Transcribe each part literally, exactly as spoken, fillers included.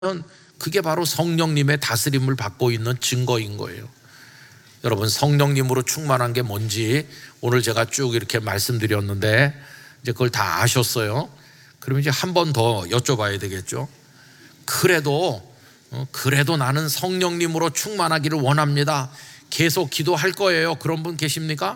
그게 바로 성령님의 다스림을 받고 있는 증거인 거예요. 여러분, 성령님으로 충만한 게 뭔지 오늘 제가 쭉 이렇게 말씀드렸는데 이제 그걸 다 아셨어요. 그러면 이제 한 번 더 여쭤봐야 되겠죠. 그래도 그래도 나는 성령님으로 충만하기를 원합니다. 계속 기도할 거예요. 그런 분 계십니까?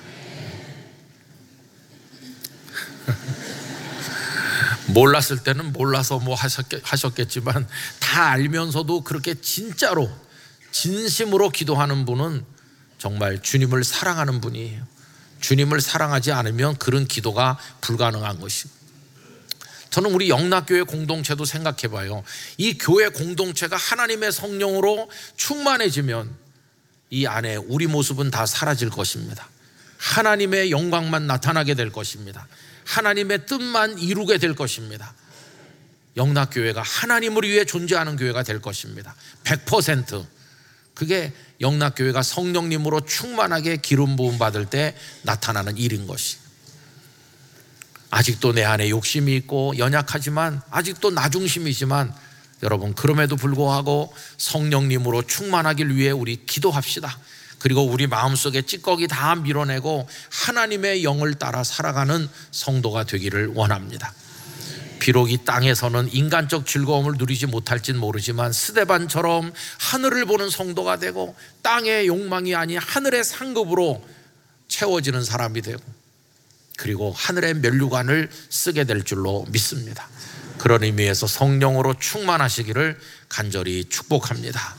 몰랐을 때는 몰라서 뭐 하셨겠지만 다 알면서도 그렇게 진짜로 진심으로 기도하는 분은 정말 주님을 사랑하는 분이에요. 주님을 사랑하지 않으면 그런 기도가 불가능한 것이고, 저는 우리 영락교회 공동체도 생각해 봐요. 이 교회 공동체가 하나님의 성령으로 충만해지면 이 안에 우리 모습은 다 사라질 것입니다. 하나님의 영광만 나타나게 될 것입니다. 하나님의 뜻만 이루게 될 것입니다. 영락교회가 하나님을 위해 존재하는 교회가 될 것입니다. 백 퍼센트. 그게 영락교회가 성령님으로 충만하게 기름 부음 받을 때 나타나는 일인 것이. 아직도 내 안에 욕심이 있고 연약하지만, 아직도 나중심이지만, 여러분 그럼에도 불구하고 성령님으로 충만하길 위해 우리 기도합시다. 그리고 우리 마음속에 찌꺼기 다 밀어내고 하나님의 영을 따라 살아가는 성도가 되기를 원합니다. 비록 이 땅에서는 인간적 즐거움을 누리지 못할진 모르지만 스데반처럼 하늘을 보는 성도가 되고 땅의 욕망이 아닌 하늘의 상급으로 채워지는 사람이 되고, 그리고 하늘의 면류관을 쓰게 될 줄로 믿습니다. 그런 의미에서 성령으로 충만하시기를 간절히 축복합니다.